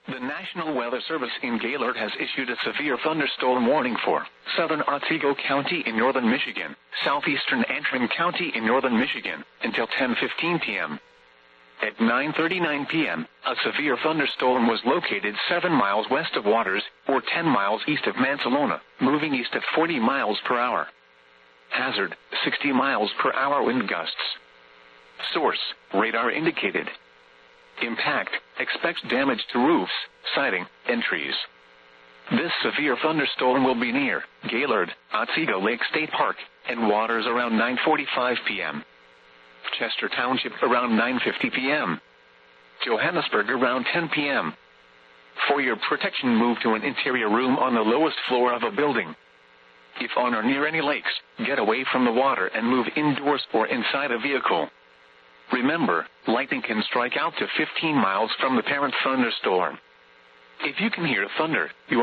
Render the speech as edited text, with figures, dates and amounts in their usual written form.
The National Weather Service in Gaylord has issued a severe thunderstorm warning for southern Otsego County in northern Michigan, southeastern Antrim County in northern Michigan, until 10:15 p.m. At 9:39 p.m., a severe thunderstorm was located 7 miles west of Waters, or 10 miles east of Mansalona, moving east at 40 miles per hour. Hazard, 60 miles per hour wind gusts. Source, radar indicated. Impact, expects damage to roofs, siding, and trees. This severe thunderstorm will be near Gaylord, Otsego Lake State Park, and Waters around 9:45 p.m. Chester Township around 9:50 p.m. Johannesburg around 10 p.m. For your protection, move to an interior room on the lowest floor of a building. If on or near any lakes, get away from the water and move indoors or inside a vehicle. Remember, lightning can strike out to 15 miles from the parent thunderstorm. If you can hear thunder, you